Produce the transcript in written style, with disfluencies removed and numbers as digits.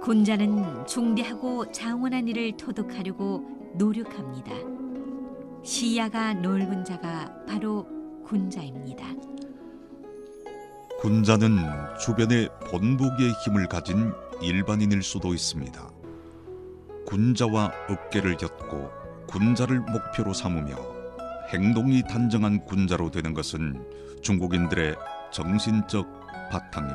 군자는 중대하고 장원한 일을 토득하려고 노력합니다. 시야가 넓은 자가 바로 군자입니다. 군자는 주변에 본보기의 힘을 가진 일반인일 수도 있습니다. 군자와 어깨를 엮고 군자를 목표로 삼으며 행동이 단정한 군자로 되는 것은 중국인들의 정신적 바탕입니다.